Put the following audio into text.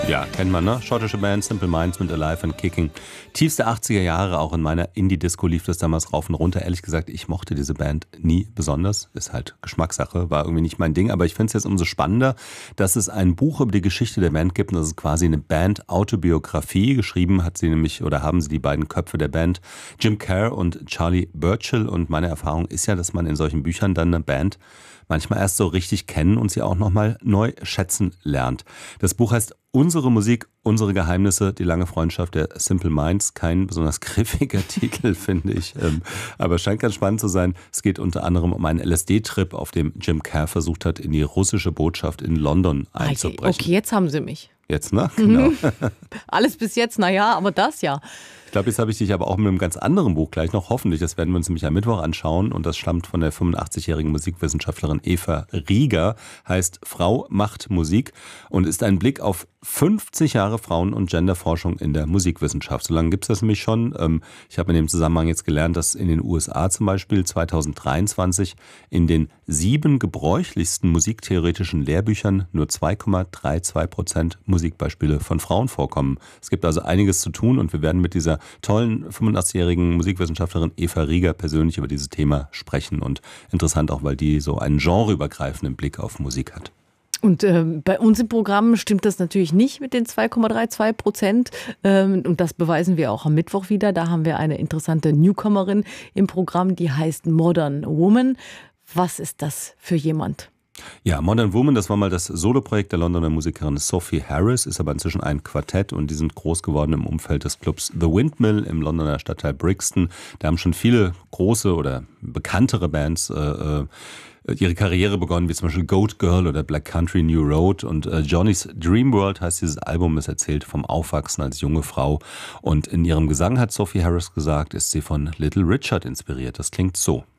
Ja, kennt man, ne? Schottische Band, Simple Minds mit Alive and Kicking. Tiefste 80er Jahre, auch in meiner Indie-Disco lief das damals rauf und runter. Ehrlich gesagt, ich mochte diese Band nie besonders. Ist halt Geschmackssache, war irgendwie nicht mein Ding. Aber ich finde es jetzt umso spannender, dass es ein Buch über die Geschichte der Band gibt. Und das ist quasi eine Band-Autobiografie. Geschrieben hat sie nämlich, oder haben sie die beiden Köpfe der Band, Jim Kerr und Charlie Burchill. Und meine Erfahrung ist ja, dass man in solchen Büchern dann eine Band manchmal erst so richtig kennen und sie auch nochmal neu schätzen lernt. Das Buch heißt Unsere Musik, unsere Geheimnisse, die lange Freundschaft der Simple Minds. Kein besonders griffiger Titel, finde ich, aber scheint ganz spannend zu sein. Es geht unter anderem um einen LSD-Trip, auf dem Jim Kerr versucht hat, in die russische Botschaft in London einzubrechen. Okay, jetzt haben sie mich. Jetzt, ne? Genau. Alles bis jetzt, naja, aber das ja. Ich glaube, jetzt habe ich dich aber auch mit einem ganz anderen Buch gleich noch, hoffentlich, das werden wir uns nämlich am Mittwoch anschauen und das stammt von der 85-jährigen Musikwissenschaftlerin Eva Rieger, heißt Frau macht Musik und ist ein Blick auf 50 Jahre Frauen- und Genderforschung in der Musikwissenschaft. So lange gibt es das nämlich schon. Ich habe in dem Zusammenhang jetzt gelernt, dass in den USA zum Beispiel 2023 in den 7 gebräuchlichsten musiktheoretischen Lehrbüchern nur 2,32% Musikbeispiele von Frauen vorkommen. Es gibt also einiges zu tun und wir werden mit dieser tollen 85-jährigen Musikwissenschaftlerin Eva Rieger persönlich über dieses Thema sprechen und interessant auch, weil die so einen genreübergreifenden Blick auf Musik hat. Und bei uns im Programm stimmt das natürlich nicht mit den 2,32%. Und das beweisen wir auch am Mittwoch wieder. Da haben wir eine interessante Newcomerin im Programm, die heißt Modern Woman. Was ist das für jemand? Ja, Modern Woman, das war mal das Soloprojekt der Londoner Musikerin Sophie Harris, ist aber inzwischen ein Quartett und die sind groß geworden im Umfeld des Clubs The Windmill im Londoner Stadtteil Brixton. Da haben schon viele große oder bekanntere Bands ihre Karriere begonnen, wie zum Beispiel Goat Girl oder Black Country New Road und Johnny's Dream World heißt dieses Album, es erzählt vom Aufwachsen als junge Frau und in ihrem Gesang hat Sophie Harris gesagt, ist sie von Little Richard inspiriert. Das klingt so.